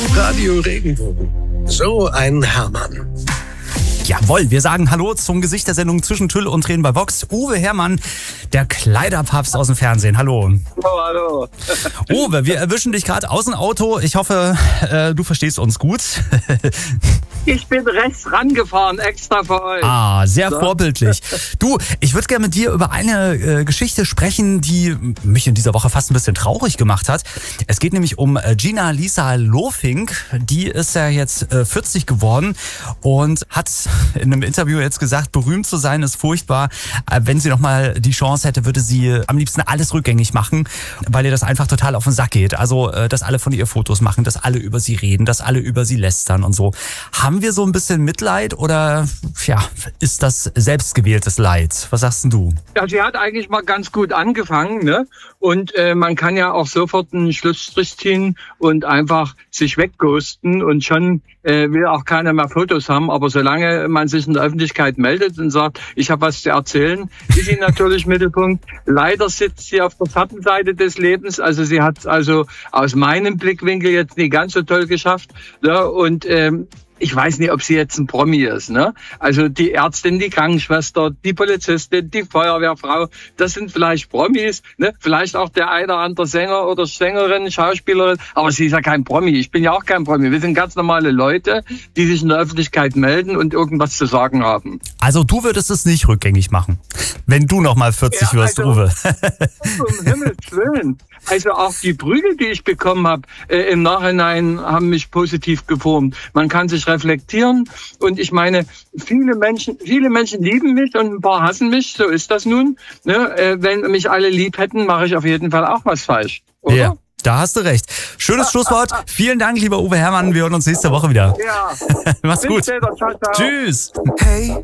Radio Regenbogen. So ein Hermann. Jawohl, wir sagen Hallo zum Gesicht der Sendung Zwischen Tüll und Tränen bei Vox. Uwe Hermann, der Kleiderpapst aus dem Fernsehen. Hallo. Oh, hallo. Uwe, wir erwischen dich gerade aus dem Auto. Ich hoffe, du verstehst uns gut. Ich bin rechts rangefahren, extra für euch. Sehr vorbildlich. Du, ich würde gerne mit dir über eine Geschichte sprechen, die mich in dieser Woche fast ein bisschen traurig gemacht hat. Es geht nämlich um Gina-Lisa Lofink. Die ist ja jetzt 40 geworden und hat in einem Interview jetzt gesagt, berühmt zu sein ist furchtbar. Wenn sie nochmal die Chance hätte, würde sie am liebsten alles rückgängig machen, weil ihr das einfach total auf den Sack geht. Also, dass alle von ihr Fotos machen, dass alle über sie reden, dass alle über sie lästern und so. Haben wir so ein bisschen Mitleid oder ist das selbstgewähltes Leid? Was sagst denn du? Ja, sie hat eigentlich mal ganz gut angefangen, ne? Und man kann ja auch sofort einen Schlussstrich ziehen und einfach sich wegghosten und schon will auch keiner mehr Fotos haben. Aber solange man sich in der Öffentlichkeit meldet und sagt, ich habe was zu erzählen, ist sie natürlich Mittelpunkt. Leider sitzt sie auf der Schattenseite des Lebens. Also sie hat es also aus meinem Blickwinkel jetzt nicht ganz so toll geschafft. Ne? Und ich weiß nicht, ob sie jetzt ein Promi ist, ne? Also die Ärztin, die Krankenschwester, die Polizistin, die Feuerwehrfrau, das sind vielleicht Promis, ne? Vielleicht auch der eine oder andere Sänger oder Sängerin, Schauspielerin, aber sie ist ja kein Promi. Ich bin ja auch kein Promi. Wir sind ganz normale Leute, die sich in der Öffentlichkeit melden und irgendwas zu sagen haben. Also du würdest es nicht rückgängig machen, wenn du noch mal 40 wirst, Uwe. Um Himmels Willen. Also auch die Prügel, die ich bekommen habe, im Nachhinein haben mich positiv geformt. Man kann sich reflektieren und ich meine, viele Menschen lieben mich und ein paar hassen mich, so ist das nun. Ne? Wenn mich alle lieb hätten, mache ich auf jeden Fall auch was falsch, oder? Ja, da hast du recht. Schönes Schlusswort. Vielen Dank, lieber Uwe Hermann. Wir hören uns nächste Woche wieder. Ja. Mach's Bis gut. später. Ciao, ciao. Tschüss. Hey,